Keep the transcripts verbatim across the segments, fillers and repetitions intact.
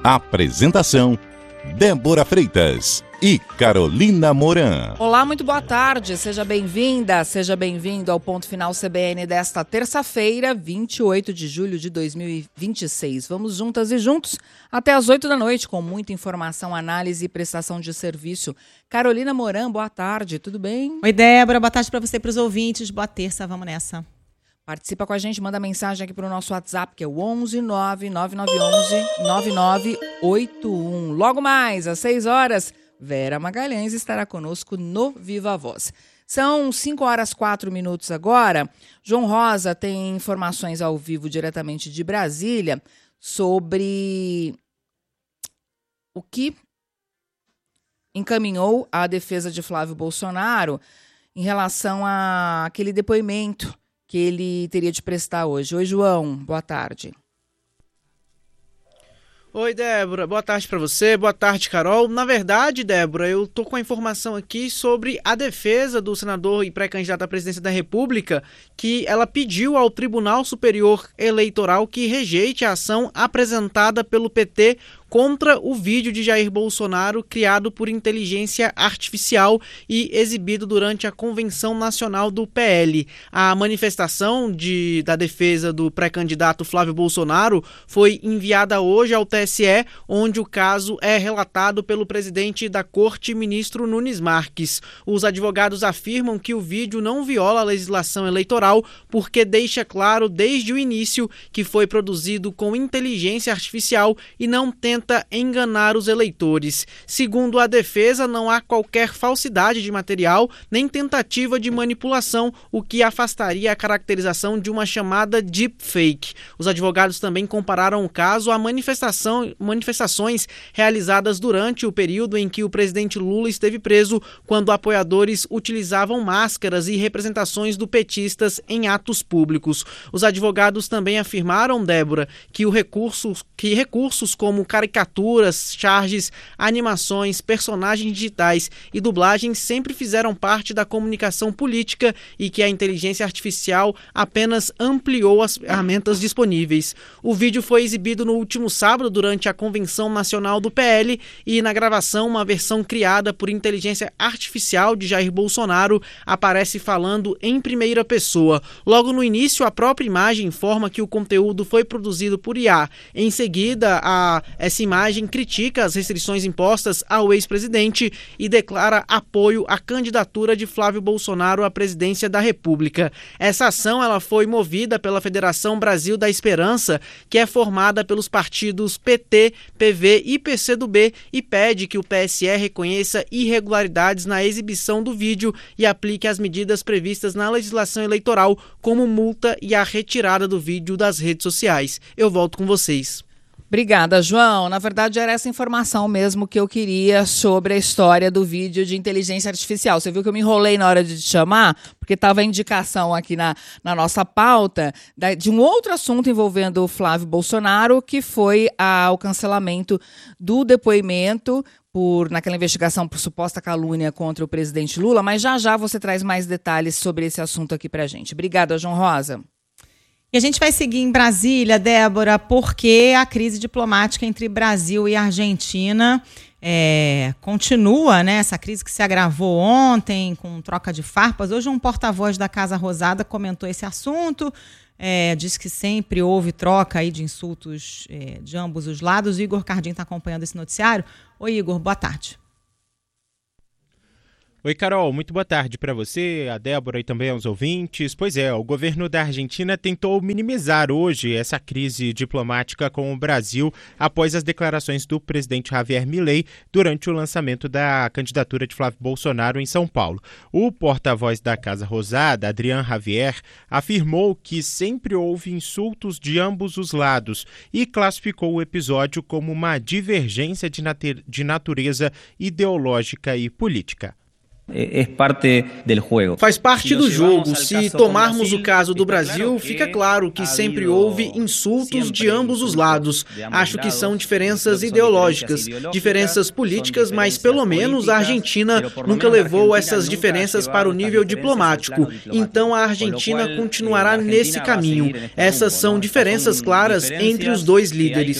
Apresentação: Débora Freitas e Carolina Moran. Olá, muito boa tarde. Seja bem-vinda, seja bem-vindo ao Ponto Final C B N desta terça-feira, vinte e oito de julho de dois mil e vinte e seis. Vamos juntas e juntos até às oito da noite com muita informação, análise e prestação de serviço. Carolina Moran, boa tarde, tudo bem? Oi, Débora, boa tarde para você e para os ouvintes. Boa terça, vamos nessa. Participa com a gente, manda mensagem aqui para o nosso WhatsApp, que é o onze nove nove nove um um nove nove oito um. Logo mais, às seis horas, Vera Magalhães estará conosco no Viva Voz. São cinco horas e quatro minutos agora. João Rosa tem informações ao vivo diretamente de Brasília sobre o que encaminhou a defesa de Flávio Bolsonaro em relação àquele depoimento que ele teria de prestar hoje. Oi, João, boa tarde. Oi, Débora, boa tarde para você, boa tarde, Carol. Na verdade, Débora, eu tô com a informação aqui sobre a defesa do senador e pré-candidato à presidência da República, que ela pediu ao Tribunal Superior Eleitoral que rejeite a ação apresentada pelo P T contra o vídeo de Jair Bolsonaro criado por inteligência artificial e exibido durante a Convenção Nacional do P L. A manifestação de, da defesa do pré-candidato Flávio Bolsonaro foi enviada hoje ao T S E, onde o caso é relatado pelo presidente da Corte, ministro Nunes Marques. Os advogados afirmam que o vídeo não viola a legislação eleitoral porque deixa claro desde o início que foi produzido com inteligência artificial e não tenta enganar os eleitores. Segundo a defesa, não há qualquer falsidade de material nem tentativa de manipulação, o que afastaria a caracterização de uma chamada deepfake. Os advogados também compararam o caso a manifestação, manifestações realizadas durante o período em que o presidente Lula esteve preso, quando apoiadores utilizavam máscaras e representações do petistas em atos públicos. Os advogados também afirmaram, Débora, que, o recurso, que recursos como caricaturas, charges, animações, personagens digitais e dublagens sempre fizeram parte da comunicação política e que a inteligência artificial apenas ampliou as ferramentas disponíveis. O vídeo foi exibido no último sábado durante a Convenção Nacional do P L e na gravação uma versão criada por inteligência artificial de Jair Bolsonaro aparece falando em primeira pessoa. Logo no início, a própria imagem informa que o conteúdo foi produzido por I A. Em seguida, a Essa imagem critica as restrições impostas ao ex-presidente e declara apoio à candidatura de Flávio Bolsonaro à presidência da República. Essa ação ela foi movida pela Federação Brasil da Esperança, que é formada pelos partidos P T, P V e P C do B, e pede que o T S E reconheça irregularidades na exibição do vídeo e aplique as medidas previstas na legislação eleitoral, como multa e a retirada do vídeo das redes sociais. Eu volto com vocês. Obrigada, João. Na verdade, era essa informação mesmo que eu queria sobre a história do vídeo de inteligência artificial. Você viu que eu me enrolei na hora de te chamar, porque estava a indicação aqui na, na nossa pauta de um outro assunto envolvendo o Flávio Bolsonaro, que foi a, o cancelamento do depoimento por, naquela investigação por suposta calúnia contra o presidente Lula, mas já já você traz mais detalhes sobre esse assunto aqui pra gente. Obrigada, João Rosa. E a gente vai seguir em Brasília, Débora, porque a crise diplomática entre Brasil e Argentina é, continua, né? Essa crise que se agravou ontem com troca de farpas. Hoje um porta-voz da Casa Rosada comentou esse assunto, é, diz que sempre houve troca aí de insultos é, de ambos os lados. O Igor Cardim está acompanhando esse noticiário. Oi, Igor, boa tarde. Oi, Carol, muito boa tarde para você, a Débora e também aos ouvintes. Pois é, o governo da Argentina tentou minimizar hoje essa crise diplomática com o Brasil após as declarações do presidente Javier Milei durante o lançamento da candidatura de Flávio Bolsonaro em São Paulo. O porta-voz da Casa Rosada, Adrián Javier, afirmou que sempre houve insultos de ambos os lados e classificou o episódio como uma divergência de, nat- de natureza ideológica e política. É parte do jogo. Faz parte do jogo. Se tomarmos o caso do Brasil, fica claro que sempre houve insultos de ambos os lados. Acho que são diferenças ideológicas, diferenças políticas, mas pelo menos a Argentina nunca levou essas diferenças para o nível diplomático. Então a Argentina continuará nesse caminho. Essas são diferenças claras entre os dois líderes.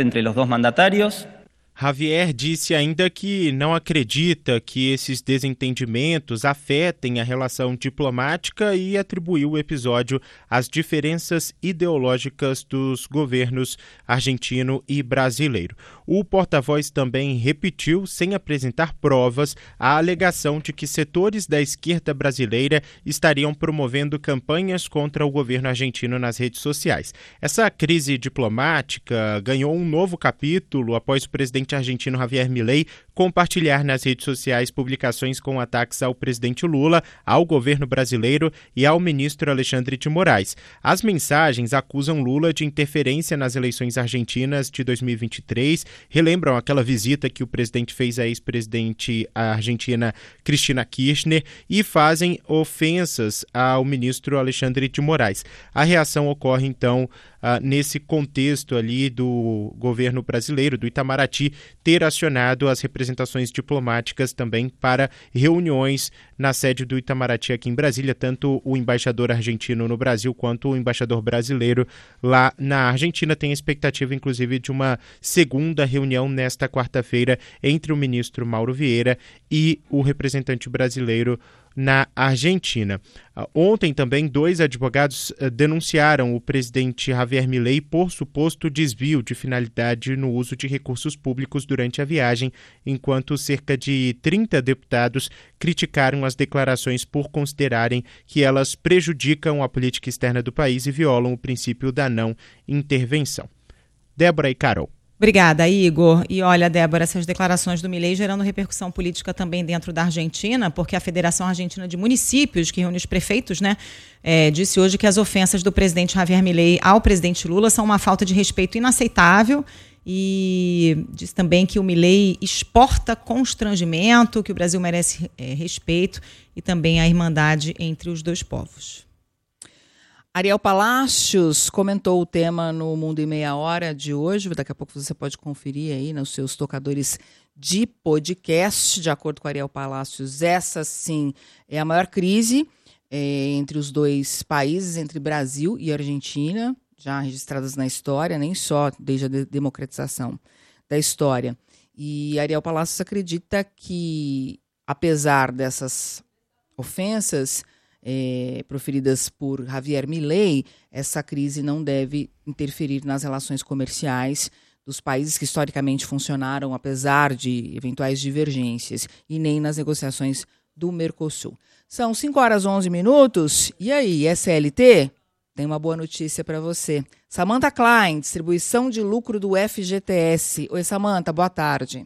Javier disse ainda que não acredita que esses desentendimentos afetem a relação diplomática e atribuiu o episódio às diferenças ideológicas dos governos argentino e brasileiro. O porta-voz também repetiu, sem apresentar provas, a alegação de que setores da esquerda brasileira estariam promovendo campanhas contra o governo argentino nas redes sociais. Essa crise diplomática ganhou um novo capítulo após o presidente argentino Javier Milei compartilhar nas redes sociais publicações com ataques ao presidente Lula, ao governo brasileiro e ao ministro Alexandre de Moraes. As mensagens acusam Lula de interferência nas eleições argentinas de dois mil e vinte e três, relembram aquela visita que o presidente fez à ex-presidente argentina Cristina Kirchner e fazem ofensas ao ministro Alexandre de Moraes. A reação ocorre, então, Uh, nesse contexto ali do governo brasileiro, do Itamaraty, ter acionado as representações diplomáticas também para reuniões na sede do Itamaraty aqui em Brasília, tanto o embaixador argentino no Brasil quanto o embaixador brasileiro lá na Argentina. Tem a expectativa, inclusive, de uma segunda reunião nesta quarta-feira entre o ministro Mauro Vieira e o representante brasileiro na Argentina. Ontem também dois advogados denunciaram o presidente Javier Milei por suposto desvio de finalidade no uso de recursos públicos durante a viagem, enquanto cerca de trinta deputados criticaram as declarações por considerarem que elas prejudicam a política externa do país e violam o princípio da não intervenção. Débora e Carol. Obrigada, Igor. E olha, Débora, essas declarações do Milei gerando repercussão política também dentro da Argentina, porque a Federação Argentina de Municípios, que reúne os prefeitos, né, é, disse hoje que as ofensas do presidente Javier Milei ao presidente Lula são uma falta de respeito inaceitável e disse também que o Milei exporta constrangimento, que o Brasil merece é, respeito e também a irmandade entre os dois povos. Ariel Palacios comentou o tema no Mundo em Meia Hora de hoje. Daqui a pouco você pode conferir aí nos seus tocadores de podcast. De acordo com Ariel Palacios, essa sim é a maior crise é, entre os dois países, entre Brasil e Argentina, já registradas na história, nem só desde a democratização da história. E Ariel Palacios acredita que, apesar dessas ofensas É, proferidas por Javier Milei, essa crise não deve interferir nas relações comerciais dos países que historicamente funcionaram, apesar de eventuais divergências, e nem nas negociações do Mercosul. São cinco horas e onze minutos, e aí, S L T? Tem uma boa notícia para você. Samantha Klein, distribuição de lucro do F G T S. Oi, Samantha, boa tarde.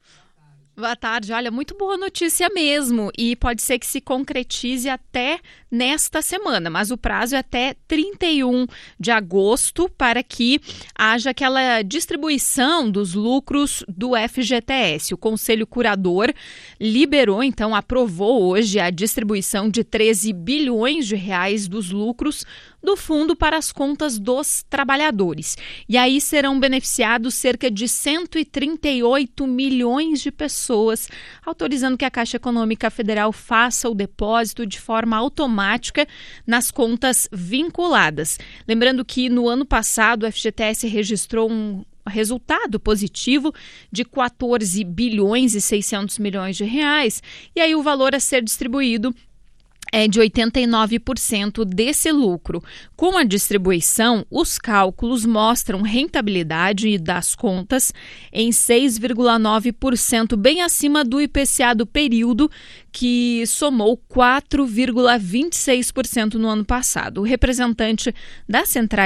Boa tarde, olha, muito boa notícia mesmo, e pode ser que se concretize até nesta semana, mas o prazo é até trinta e um de agosto para que haja aquela distribuição dos lucros do F G T S. O Conselho Curador liberou, então, aprovou hoje a distribuição de treze bilhões de reais dos lucros do fundo para as contas dos trabalhadores. E aí serão beneficiados cerca de cento e trinta e oito milhões de pessoas, autorizando que a Caixa Econômica Federal faça o depósito de forma automática nas contas vinculadas. Lembrando que no ano passado o F G T S registrou um resultado positivo de quatorze bilhões e seiscentos milhões de reais, e aí o valor a ser distribuído é de oitenta e nove por cento desse lucro. Com a distribuição, os cálculos mostram rentabilidade das contas em seis vírgula nove por cento, bem acima do I P C A do período, que somou quatro vírgula vinte e seis por cento no ano passado. O representante da Central